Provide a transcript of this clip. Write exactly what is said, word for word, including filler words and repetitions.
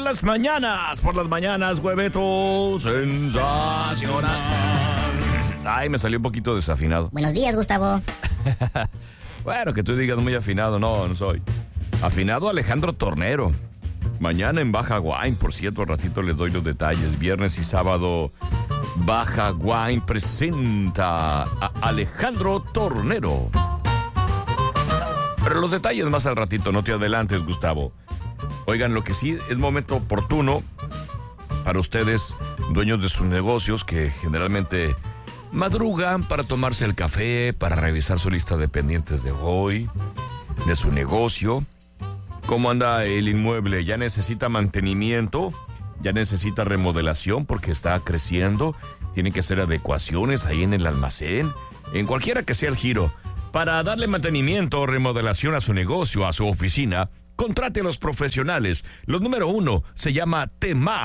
las mañanas, por las mañanas, hueveto sensacional. Ay, me salió un poquito desafinado. Buenos días, Gustavo. Bueno, que tú digas muy afinado, no, no soy. Afinado Alejandro Tornero. Mañana en Baja Wine, por cierto, al ratito les doy los detalles. Viernes y sábado, Baja Wine presenta a Alejandro Tornero. Pero los detalles más al ratito, no te adelantes, Gustavo. Oigan, lo que sí es momento oportuno para ustedes, dueños de sus negocios, que generalmente madrugan para tomarse el café, para revisar su lista de pendientes de hoy, de su negocio. ¿Cómo anda el inmueble? ¿Ya necesita mantenimiento? ¿Ya necesita remodelación porque está creciendo? ¿Tienen que hacer adecuaciones ahí en el almacén? En cualquiera que sea el giro. Para darle mantenimiento o remodelación a su negocio, a su oficina, contrate a los profesionales. Los número uno se llama Tema.